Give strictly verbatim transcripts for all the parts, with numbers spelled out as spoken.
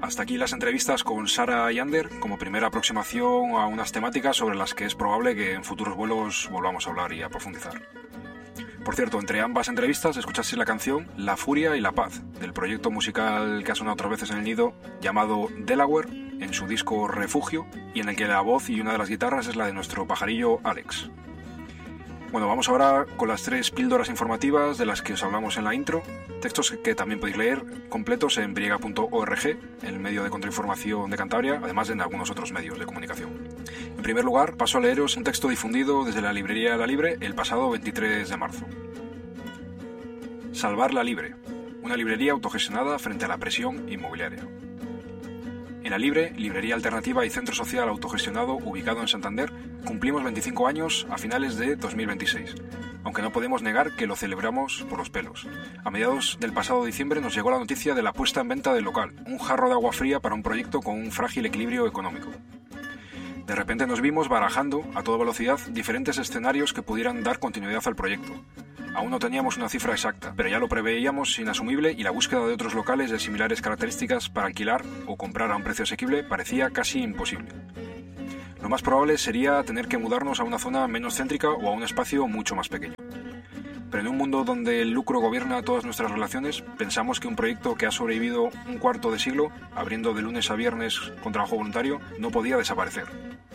Hasta aquí las entrevistas con Sara y Ander como primera aproximación a unas temáticas sobre las que es probable que en futuros vuelos volvamos a hablar y a profundizar. Por cierto, entre ambas entrevistas escuchasteis la canción La Furia y la Paz, del proyecto musical que ha sonado otras veces en el nido, llamado Delaware, en su disco Refugio, y en el que la voz y una de las guitarras es la de nuestro pajarillo Alex. Bueno, vamos ahora con las tres píldoras informativas de las que os hablamos en la intro, textos que también podéis leer completos en briega punto org, el medio de contrainformación de Cantabria, además de en algunos otros medios de comunicación. En primer lugar, paso a leeros un texto difundido desde la librería La Libre el pasado veintitrés de marzo. Salvar la Libre, una librería autogestionada frente a la presión inmobiliaria. En La Libre, librería alternativa y centro social autogestionado ubicado en Santander, cumplimos veinticinco años a finales de dos mil veintiséis, aunque no podemos negar que lo celebramos por los pelos. A mediados del pasado diciembre nos llegó la noticia de la puesta en venta del local, un jarro de agua fría para un proyecto con un frágil equilibrio económico. De repente nos vimos barajando a toda velocidad diferentes escenarios que pudieran dar continuidad al proyecto. Aún no teníamos una cifra exacta, pero ya lo preveíamos inasumible y la búsqueda de otros locales de similares características para alquilar o comprar a un precio asequible parecía casi imposible. Lo más probable sería tener que mudarnos a una zona menos céntrica o a un espacio mucho más pequeño. Pero en un mundo donde el lucro gobierna todas nuestras relaciones, pensamos que un proyecto que ha sobrevivido un cuarto de siglo, abriendo de lunes a viernes con trabajo voluntario, no podía desaparecer.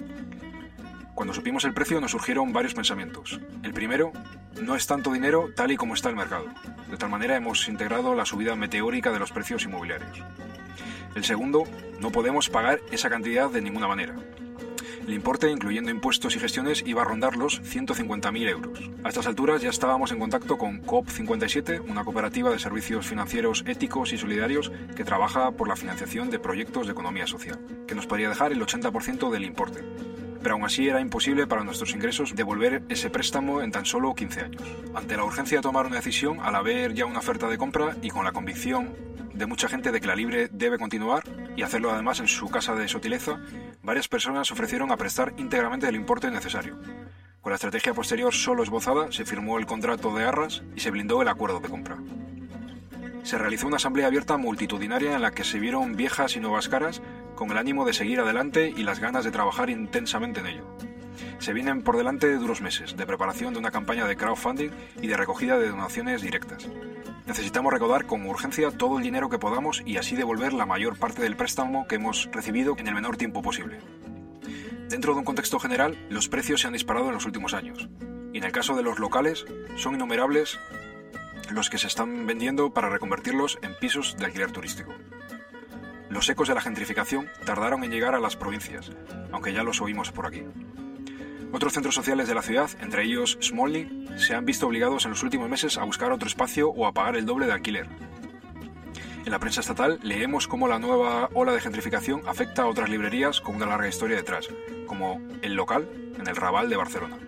Cuando supimos el precio nos surgieron varios pensamientos. El primero, no es tanto dinero tal y como está el mercado. De tal manera hemos integrado la subida meteórica de los precios inmobiliarios. El segundo, no podemos pagar esa cantidad de ninguna manera. El importe, incluyendo impuestos y gestiones, iba a rondar los ciento cincuenta mil euros. A estas alturas ya estábamos en contacto con COP cincuenta y siete, una cooperativa de servicios financieros éticos y solidarios que trabaja por la financiación de proyectos de economía social, que nos podría dejar el ochenta por ciento del importe. Pero aún así era imposible para nuestros ingresos devolver ese préstamo en tan solo quince años. Ante la urgencia de tomar una decisión, al haber ya una oferta de compra y con la convicción de mucha gente de que La Libre debe continuar y hacerlo además en su casa de Sotileza, varias personas ofrecieron a prestar íntegramente el importe necesario. Con la estrategia posterior solo esbozada, se firmó el contrato de arras y se blindó el acuerdo de compra. Se realizó una asamblea abierta multitudinaria en la que se vieron viejas y nuevas caras con el ánimo de seguir adelante y las ganas de trabajar intensamente en ello. Se vienen por delante duros meses de preparación de una campaña de crowdfunding y de recogida de donaciones directas. Necesitamos recaudar con urgencia todo el dinero que podamos y así devolver la mayor parte del préstamo que hemos recibido en el menor tiempo posible. Dentro de un contexto general, los precios se han disparado en los últimos años, y en el caso de los locales, son innumerables los que se están vendiendo para reconvertirlos en pisos de alquiler turístico. Los ecos de la gentrificación tardaron en llegar a las provincias, aunque ya los oímos por aquí. Otros centros sociales de la ciudad, entre ellos Smolny, se han visto obligados en los últimos meses a buscar otro espacio o a pagar el doble de alquiler. En la prensa estatal leemos cómo la nueva ola de gentrificación afecta a otras librerías con una larga historia detrás, como El Local, en el Raval de Barcelona.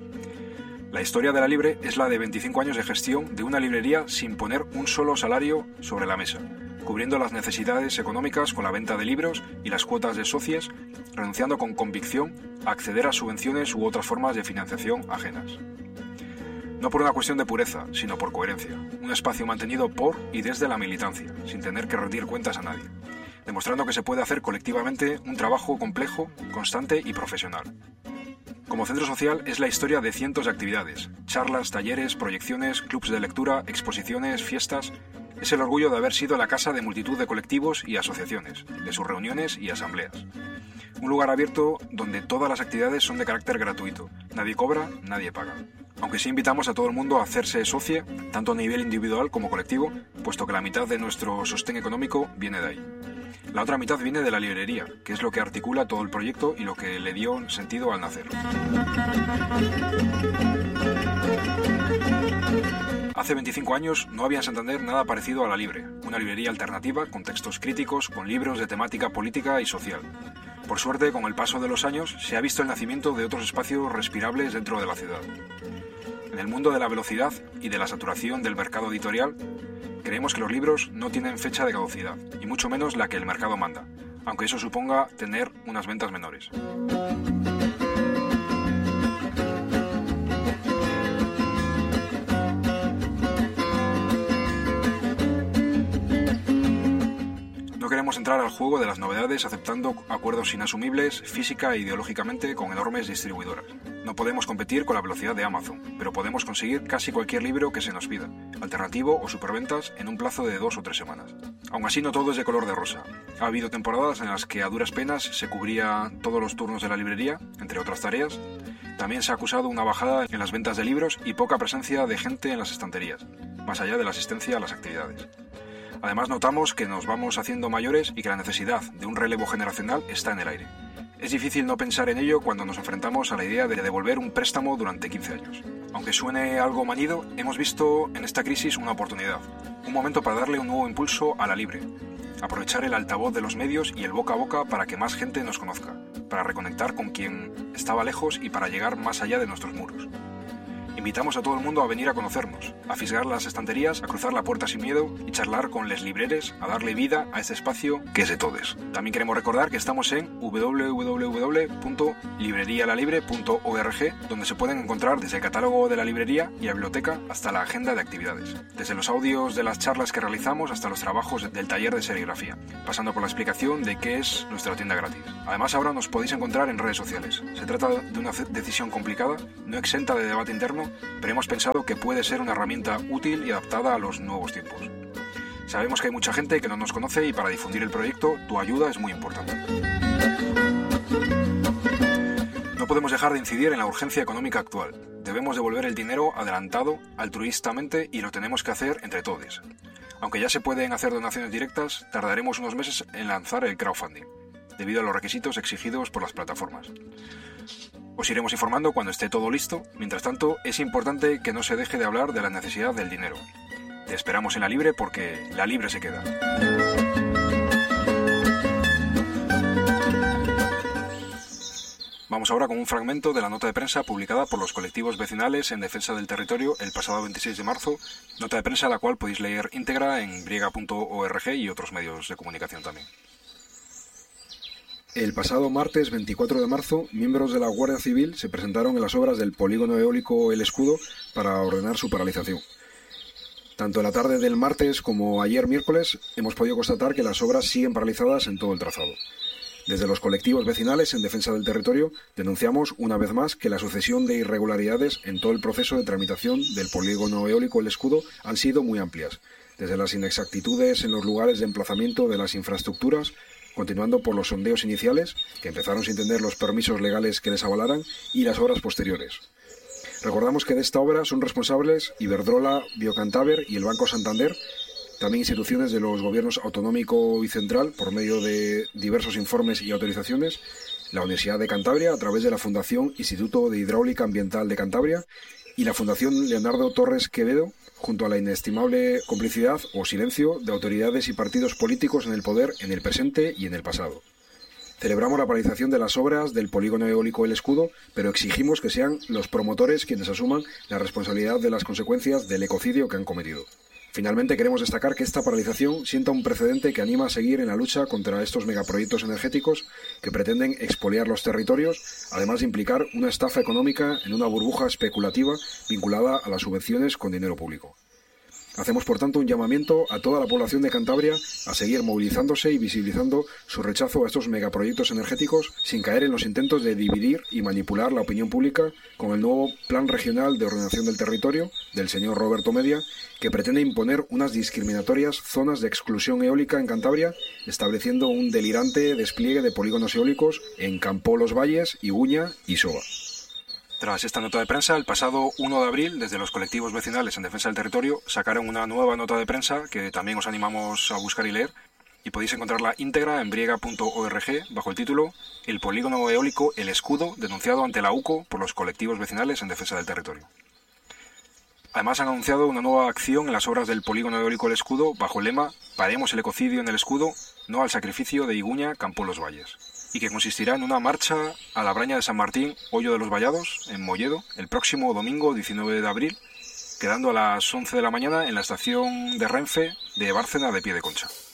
La historia de La Libre es la de veinticinco años de gestión de una librería sin poner un solo salario sobre la mesa, cubriendo las necesidades económicas con la venta de libros y las cuotas de socios, renunciando con convicción a acceder a subvenciones u otras formas de financiación ajenas. No por una cuestión de pureza, sino por coherencia. Un espacio mantenido por y desde la militancia, sin tener que rendir cuentas a nadie, demostrando que se puede hacer colectivamente un trabajo complejo, constante y profesional. Como centro social es la historia de cientos de actividades, charlas, talleres, proyecciones, clubs de lectura, exposiciones, fiestas. Es el orgullo de haber sido la casa de multitud de colectivos y asociaciones, de sus reuniones y asambleas. Un lugar abierto donde todas las actividades son de carácter gratuito. Nadie cobra, nadie paga. Aunque sí invitamos a todo el mundo a hacerse socio, tanto a nivel individual como colectivo, puesto que la mitad de nuestro sostén económico viene de ahí. La otra mitad viene de la librería, que es lo que articula todo el proyecto y lo que le dio sentido al nacer. Hace veinticinco años no había en Santander nada parecido a La Libre, una librería alternativa con textos críticos, con libros de temática política y social. Por suerte, con el paso de los años, se ha visto el nacimiento de otros espacios respirables dentro de la ciudad. En el mundo de la velocidad y de la saturación del mercado editorial, creemos que los libros no tienen fecha de caducidad, y mucho menos la que el mercado manda, aunque eso suponga tener unas ventas menores. No queremos entrar al juego de las novedades aceptando acuerdos inasumibles física e ideológicamente con enormes distribuidoras. No podemos competir con la velocidad de Amazon, pero podemos conseguir casi cualquier libro que se nos pida, alternativo o superventas en un plazo de dos o tres semanas. Aún así, no todo es de color de rosa. Ha habido temporadas en las que a duras penas se cubría todos los turnos de la librería, entre otras tareas. También se ha acusado una bajada en las ventas de libros y poca presencia de gente en las estanterías, más allá de la asistencia a las actividades. Además, notamos que nos vamos haciendo mayores y que la necesidad de un relevo generacional está en el aire. Es difícil no pensar en ello cuando nos enfrentamos a la idea de devolver un préstamo durante quince años. Aunque suene algo manido, hemos visto en esta crisis una oportunidad, un momento para darle un nuevo impulso a la libre, aprovechar el altavoz de los medios y el boca a boca para que más gente nos conozca, para reconectar con quien estaba lejos y para llegar más allá de nuestros muros. Invitamos a todo el mundo a venir a conocernos, a fisgar las estanterías, a cruzar la puerta sin miedo y charlar con les libreres, a darle vida a este espacio que es de todes. También queremos recordar que estamos en doble u doble u doble u punto librería la libre punto org, donde se pueden encontrar desde el catálogo de la librería y la biblioteca hasta la agenda de actividades, desde los audios de las charlas que realizamos hasta los trabajos del taller de serigrafía, pasando por la explicación de qué es nuestra tienda gratis. Además, ahora nos podéis encontrar en redes sociales. Se trata de una decisión complicada, no exenta de debate interno, pero hemos pensado que puede ser una herramienta útil y adaptada a los nuevos tiempos. Sabemos que hay mucha gente que no nos conoce y para difundir el proyecto tu ayuda es muy importante. No podemos dejar de incidir en la urgencia económica actual. Debemos devolver el dinero adelantado altruistamente y lo tenemos que hacer entre todos. Aunque ya se pueden hacer donaciones directas, tardaremos unos meses en lanzar el crowdfunding, debido a los requisitos exigidos por las plataformas. Os iremos informando cuando esté todo listo. Mientras tanto, es importante que no se deje de hablar de la necesidad del dinero. Te esperamos en la Libre porque la Libre se queda. Vamos ahora con un fragmento de la nota de prensa publicada por los colectivos vecinales en defensa del territorio el pasado veintiséis de marzo, nota de prensa la cual podéis leer íntegra en briega punto org y otros medios de comunicación también. El pasado martes veinticuatro de marzo, miembros de la Guardia Civil se presentaron en las obras del polígono eólico El Escudo para ordenar su paralización. Tanto en la tarde del martes como ayer miércoles hemos podido constatar que las obras siguen paralizadas en todo el trazado. Desde los colectivos vecinales en defensa del territorio denunciamos una vez más que la sucesión de irregularidades en todo el proceso de tramitación del polígono eólico El Escudo han sido muy amplias, desde las inexactitudes en los lugares de emplazamiento de las infraestructuras, continuando por los sondeos iniciales, que empezaron sin tener los permisos legales que les avalaran, y las obras posteriores. Recordamos que de esta obra son responsables Iberdrola, Biocantaber y el Banco Santander, también instituciones de los gobiernos autonómico y central por medio de diversos informes y autorizaciones, la Universidad de Cantabria a través de la Fundación Instituto de Hidráulica Ambiental de Cantabria y la Fundación Leonardo Torres Quevedo, junto a la inestimable complicidad o silencio de autoridades y partidos políticos en el poder en el presente y en el pasado. Celebramos la paralización de las obras del polígono eólico El Escudo, pero exigimos que sean los promotores quienes asuman la responsabilidad de las consecuencias del ecocidio que han cometido. Finalmente, queremos destacar que esta paralización sienta un precedente que anima a seguir en la lucha contra estos megaproyectos energéticos que pretenden expoliar los territorios, además de implicar una estafa económica en una burbuja especulativa vinculada a las subvenciones con dinero público. Hacemos, por tanto, un llamamiento a toda la población de Cantabria a seguir movilizándose y visibilizando su rechazo a estos megaproyectos energéticos sin caer en los intentos de dividir y manipular la opinión pública con el nuevo Plan Regional de Ordenación del Territorio del señor Roberto Media, que pretende imponer unas discriminatorias zonas de exclusión eólica en Cantabria, estableciendo un delirante despliegue de polígonos eólicos en Campoo Los Valles, Iguña y Soba. Tras esta nota de prensa, el pasado uno de abril, desde los colectivos vecinales en defensa del territorio, sacaron una nueva nota de prensa que también os animamos a buscar y leer, y podéis encontrarla íntegra en briega punto org bajo el título El polígono eólico El Escudo, denunciado ante la U C O por los colectivos vecinales en defensa del territorio. Además, han anunciado una nueva acción en las obras del polígono eólico El Escudo bajo el lema Paremos el ecocidio en el Escudo, no al sacrificio de Iguña, Campoo Los Valles, y que consistirá en una marcha a la Braña de San Martín, Hoyo de los Vallados, en Molledo, el próximo domingo diecinueve de abril, quedando a las once de la mañana en la estación de Renfe de Bárcena de Pie de Concha.